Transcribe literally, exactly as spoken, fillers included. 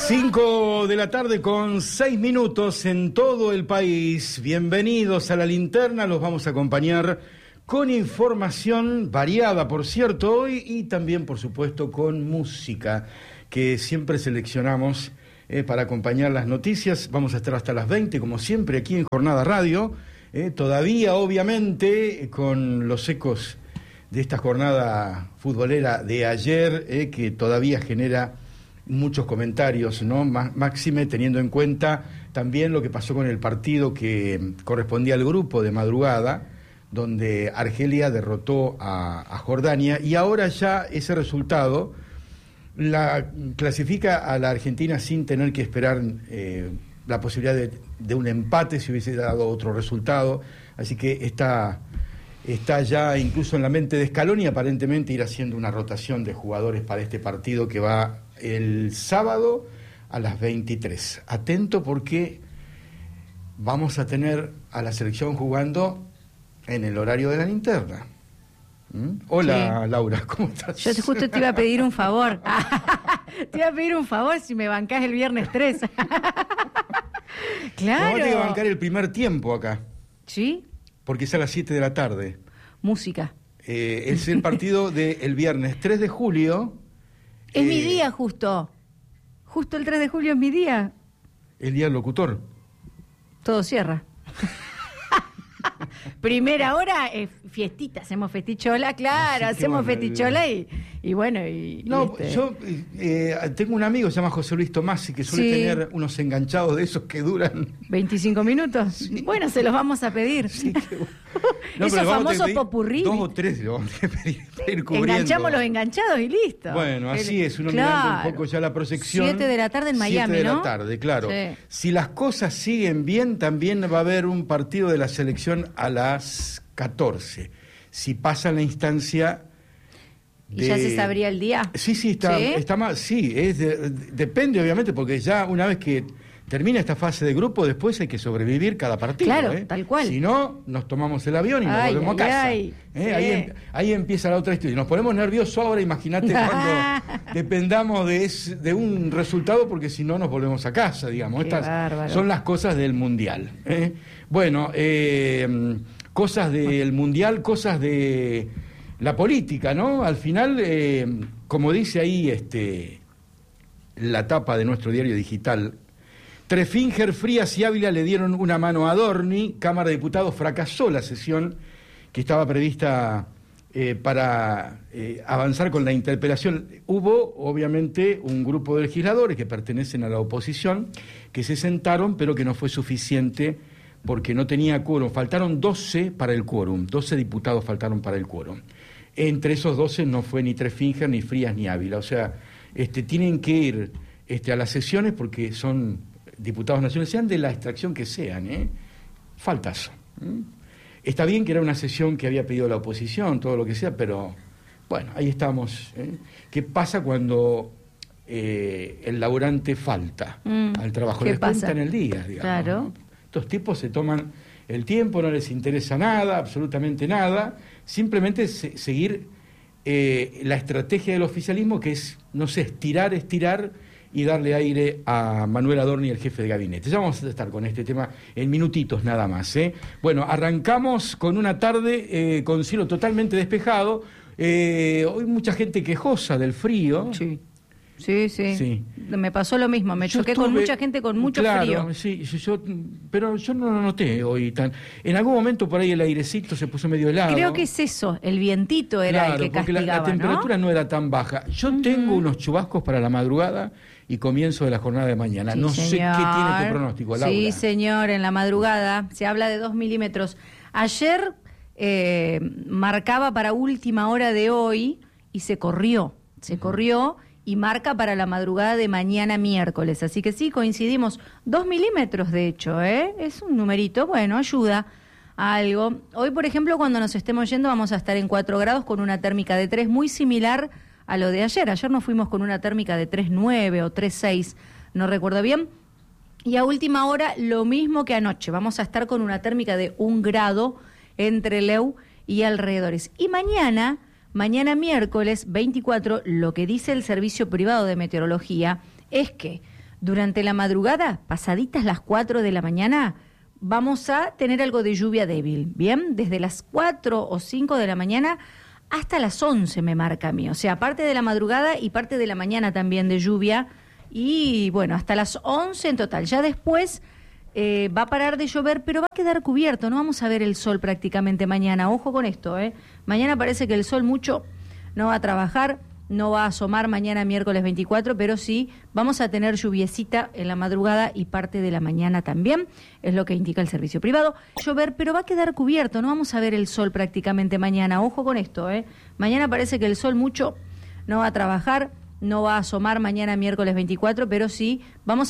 Cinco de la tarde con seis minutos en todo el país. Bienvenidos a La Linterna, los vamos a acompañar con información variada, por cierto, hoy, y también, por supuesto, con música, que siempre seleccionamos eh, para acompañar las noticias. Vamos a estar hasta las veinte, como siempre, aquí en Jornada Radio, eh, todavía, obviamente, con los ecos de esta jornada futbolera de ayer, eh, que todavía genera muchos comentarios, ¿no? Máxime teniendo en cuenta también lo que pasó con el partido que correspondía al grupo de madrugada, donde Argelia derrotó a, a Jordania, y ahora ya ese resultado la clasifica a la Argentina sin tener que esperar eh, la posibilidad de, de un empate si hubiese dado otro resultado. Así que está, está ya incluso en la mente de Scaloni aparentemente ir haciendo una rotación de jugadores para este partido que va el sábado a las veintitrés. Atento, porque vamos a tener a la selección jugando en el horario de La Linterna. ¿Mm? Hola, sí. Laura, ¿cómo estás? Yo justo te iba a pedir un favor. Te iba a pedir un favor si me bancás el viernes tres. Claro. Vamos a tener que bancar el primer tiempo acá. ¿Sí? Porque es a las siete de la tarde. Música. Eh, es el partido del viernes tres de julio. Es eh, mi día justo. Justo el tres de julio es mi día. El día del locutor. Todo cierra. Primera hora es fiestita, hacemos festichola, claro, Así hacemos bueno, festichola y, y bueno. Y, no, y este... yo eh, tengo un amigo, se llama José Luis Tomasi, que suele sí. tener unos enganchados de esos que duran veinticinco minutos. Sí. Bueno, se los vamos a pedir. Sí, que... no, esos famosos popurrí. Dos o tres le vamos a pedir, pedir cubriendo. Enganchamos los enganchados y listo. Bueno, así El... es, uno claro. mirando un poco ya la proyección. Siete de la tarde en Miami, Siete de ¿no? la tarde, claro. Sí. Si las cosas siguen bien, también va a haber un partido de la selección a las catorce. Si pasa la instancia de... ¿Y ya se sabría el día? Sí, sí, está, ¿Sí? está más, sí, es de, depende obviamente, porque ya una vez que termina esta fase de grupo, después hay que sobrevivir cada partido. Claro, ¿eh? tal cual. Si no, nos tomamos el avión y nos ay, volvemos ay, a casa. Ay, ¿eh? sí. ahí, ahí empieza la otra historia. Nos ponemos nerviosos ahora, imagínate cuando dependamos de, ese, de un resultado, porque si no nos volvemos a casa, digamos. Qué Estas bárbaro. Son las cosas del Mundial. ¿eh? Bueno, eh, cosas del Mundial, cosas de la política, ¿no? Al final, eh, como dice ahí este, la tapa de nuestro diario digital, Trefinger, Frías y Ávila le dieron una mano a Adorni. Cámara de Diputados fracasó la sesión que estaba prevista eh, para eh, avanzar con la interpelación. Hubo, obviamente, un grupo de legisladores que pertenecen a la oposición que se sentaron, pero que no fue suficiente porque no tenía quórum. Faltaron doce para el quórum, doce diputados faltaron para el quórum. Entre esos doce no fue ni Trefinger, ni Frías, ni Ávila. O sea, este, tienen que ir este, a las sesiones porque son diputados nacionales, sean de la extracción que sean, ¿eh? Faltas. ¿eh? Está bien que era una sesión que había pedido la oposición, todo lo que sea, pero bueno, ahí estamos. ¿eh? ¿Qué pasa cuando eh, el laburante falta mm, al trabajo? Les cuentan el día, digamos. Claro. ¿no? Estos tipos se toman el tiempo, no les interesa nada, absolutamente nada, simplemente se, seguir eh, la estrategia del oficialismo, que es, no sé, estirar, estirar y darle aire a Manuel Adorni, el jefe de gabinete. Ya vamos a estar con este tema en minutitos nada más. ¿eh? Bueno, arrancamos con una tarde eh, con cielo totalmente despejado. Eh, hoy mucha gente quejosa del frío. Sí. Sí, sí, sí. Me pasó lo mismo, me yo choqué estuve, con mucha gente con mucho claro, frío. Sí, yo, pero yo no lo noté hoy tan. En algún momento por ahí el airecito se puso medio helado. Creo que es eso, el vientito era claro, el que porque castigaba, la, la temperatura ¿no? no era tan baja. Yo uh-huh. tengo unos chubascos para la madrugada y comienzo de la jornada de mañana. Sí, no señor. sé qué tiene tu pronóstico, Laura. Sí, señor, en la madrugada se habla de dos milímetros. Ayer eh, marcaba para última hora de hoy y se corrió, se uh-huh. corrió. Y marca para la madrugada de mañana miércoles. Así que sí, coincidimos. Dos milímetros, de hecho, ¿eh? Es un numerito, bueno, ayuda a algo. Hoy, por ejemplo, cuando nos estemos yendo, vamos a estar en cuatro grados con una térmica de tres, muy similar a lo de ayer. Ayer nos fuimos con una térmica de tres nueve o tres seis, no recuerdo bien. Y a última hora, lo mismo que anoche. Vamos a estar con una térmica de un grado entre Leu y alrededores. Y mañana... Mañana miércoles veinticuatro, lo que dice el Servicio Privado de Meteorología es que Durante la madrugada, pasaditas las cuatro de la mañana, vamos a tener algo de lluvia débil, ¿bien? Desde las cuatro o cinco de la mañana hasta las once me marca a mí. O sea, parte de la madrugada y parte de la mañana también de lluvia. Y bueno, hasta las once en total. Ya después eh, va a parar de llover, pero va a quedar cubierto. No vamos a ver el sol prácticamente mañana. Ojo con esto, ¿eh? Mañana parece que el sol mucho no va a trabajar. No va a asomar mañana miércoles veinticuatro, pero sí vamos a tener lluviecita en la madrugada y parte de la mañana también, es lo que indica el servicio privado. Llover, pero va a quedar cubierto, no vamos a ver el sol prácticamente mañana. Ojo con esto, ¿eh? Mañana parece que el sol mucho no va a trabajar, no va a asomar mañana miércoles veinticuatro, pero sí vamos a